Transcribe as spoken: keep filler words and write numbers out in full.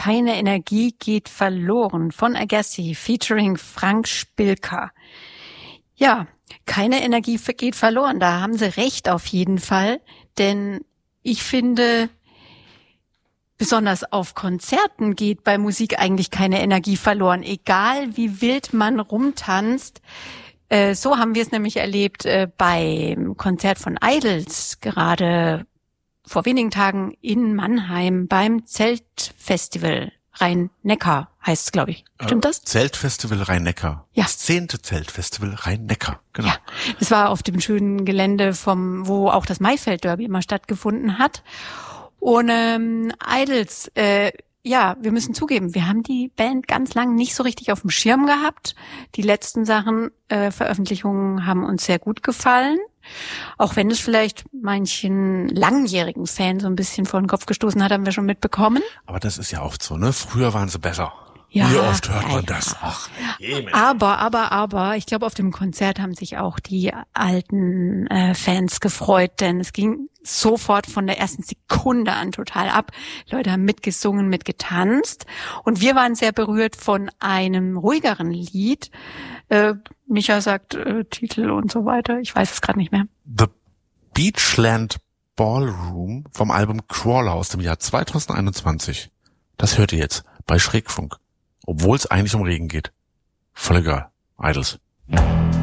Keine Energie geht verloren von Agassi featuring Frank Spilker. Ja, keine Energie geht verloren. Da haben sie recht auf jeden Fall. Denn ich finde, besonders auf Konzerten geht bei Musik eigentlich keine Energie verloren. Egal wie wild man rumtanzt. Äh, so haben wir es nämlich erlebt äh, beim Konzert von Idols, gerade vor wenigen Tagen in Mannheim beim Zeltfestival Rhein-Neckar heißt es, glaube ich. Stimmt das? Äh, Zeltfestival Rhein-Neckar. Ja. Das zehnte Zeltfestival Rhein-Neckar, genau. Ja, das war auf dem schönen Gelände, vom wo auch das Maifeld-Derby immer stattgefunden hat. Und ähm, Idols, äh, ja, wir müssen zugeben, wir haben die Band ganz lang nicht so richtig auf dem Schirm gehabt. Die letzten Sachen, äh, Veröffentlichungen haben uns sehr gut gefallen. Auch wenn es vielleicht manchen langjährigen Fan so ein bisschen vor den Kopf gestoßen hat, haben wir schon mitbekommen. Aber das ist ja oft so, ne? Früher waren sie besser. Ja, Wie oft hört ja, man ja. das? Ach, je, aber, aber, aber, ich glaube, auf dem Konzert haben sich auch die alten äh, Fans gefreut, denn es ging sofort von der ersten Sekunde an total ab. Leute haben mitgesungen, mitgetanzt und wir waren sehr berührt von einem ruhigeren Lied. Äh, Micha sagt äh, Titel und so weiter, ich weiß es gerade nicht mehr. The Beachland Ballroom vom Album Crawler aus dem Jahr zweitausendeinundzwanzig. Das hört ihr jetzt bei Schrägfunk. Obwohl es eigentlich um Regen geht. Voll egal. Idols.